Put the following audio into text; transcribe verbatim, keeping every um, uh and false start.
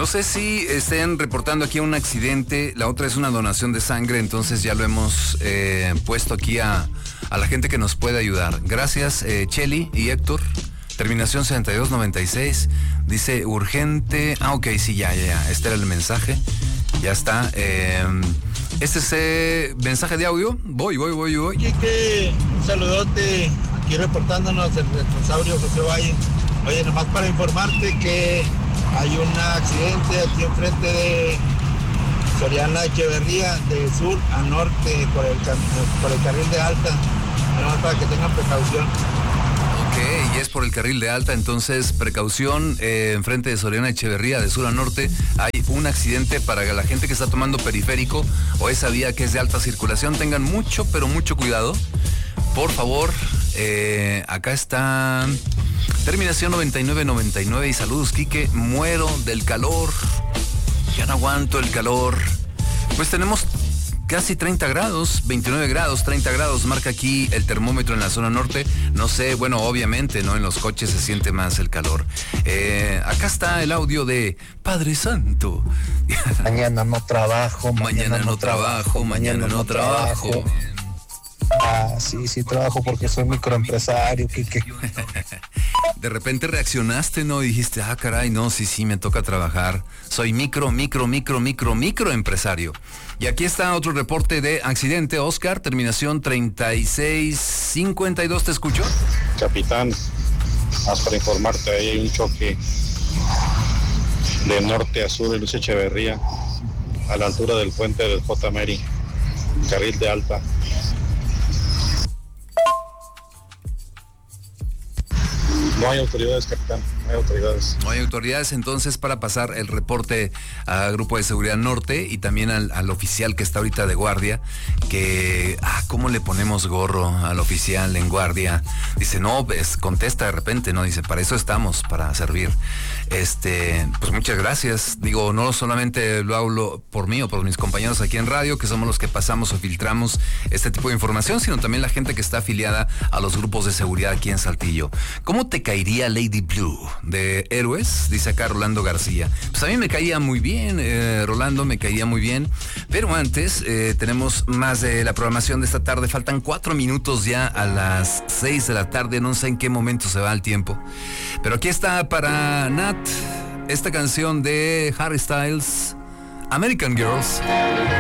No sé si estén reportando aquí un accidente, la otra es una donación de sangre, entonces ya lo hemos eh, puesto aquí a, a la gente que nos puede ayudar. Gracias, eh, Cheli y Héctor. Terminación setenta y dos noventa y seis. Dice urgente. Ah, ok, sí, ya, ya, ya. Este era el mensaje. Ya está. Eh, este es eh, mensaje de audio. Voy, voy, voy, voy. Quique, un saludote. Aquí reportándonos el responsable José Valle. Oye, nomás para informarte que hay un accidente aquí enfrente de Soriana Echeverría, de sur a norte, por el, por el carril de alta. Nomás para que tengan precaución. Ok, y es por el carril de alta, entonces precaución, eh, enfrente de Soriana Echeverría, de sur a norte, hay un accidente. Para la gente que está tomando periférico o esa vía que es de alta circulación, tengan mucho, pero mucho cuidado. Por favor, eh, acá está terminación noventa y nueve noventa y nueve y saludos, Quique, muero del calor, ya no aguanto el calor. Pues tenemos casi treinta grados, veintinueve grados, treinta grados, marca aquí el termómetro en la zona norte. No sé, bueno, obviamente, ¿no? En los coches se siente más el calor. Eh, acá está el audio de Padre Santo. Mañana no trabajo, mañana, mañana no trabajo, mañana no trabajo. trabajo. Ah, sí, sí trabajo porque soy microempresario, Quique. De repente reaccionaste, ¿no? Y dijiste, ah, caray, no, sí, sí, me toca trabajar. Soy micro, micro, micro, micro, microempresario. Y aquí está otro reporte de accidente, Oscar, terminación treinta y seis cincuenta y dos, ¿te escucho? Capitán, más para informarte, ahí hay un choque de norte a sur en Luis Echeverría, a la altura del puente del J. Mary, carril de alta. No hay autoridades, capitán, no hay autoridades. No hay autoridades, entonces, para pasar el reporte al Grupo de Seguridad Norte y también al, al oficial que está ahorita de guardia, que, ah, ¿cómo le ponemos gorro al oficial en guardia? Dice, no, pues, contesta de repente, ¿no? Dice, para eso estamos, para servir. Este, pues muchas gracias. Digo, no solamente lo hablo por mí o por mis compañeros aquí en radio, que somos los que pasamos o filtramos este tipo de información, sino también la gente que está afiliada a los grupos de seguridad aquí en Saltillo. ¿Cómo te caería Lady Blue de Héroes? Dice acá Rolando García. Pues a mí me caía muy bien, eh, Rolando, me caía muy bien. Pero antes, eh, tenemos más de la programación de esta tarde. Faltan cuatro minutos ya a las seis de la tarde. No sé en qué momento se va el tiempo. Pero aquí está para Nat esta canción de Harry Styles, American Girls.